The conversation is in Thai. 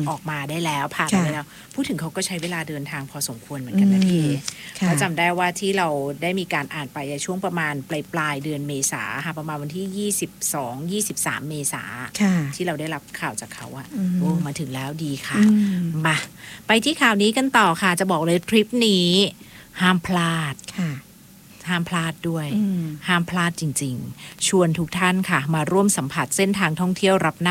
ออกมาได้แล้วผ่านไปแล้วพูดถึงเขาก็ใช้เวลาเดินทางพอสมควรเหมือนกันนะพี่เพราะจำได้ว่าที่เราได้มีการอ่านไปในช่วงประมาณปลายเดือนเมษาค่ะประมาณวันที่22-23 เมษาที่เราได้รับข่าวจากเขาอะโอ้มาถึงแล้วดีค่ะมาไปที่ข่าวนี้กันต่อค่ะจะบอกเลยทริปนี้ห้ามพลาดห้ามพลาดด้วยห้ามพลาดจริงๆชวนทุกท่านค่ะมาร่วมสัมผัสเส้นทางท่องเที่ยวรับ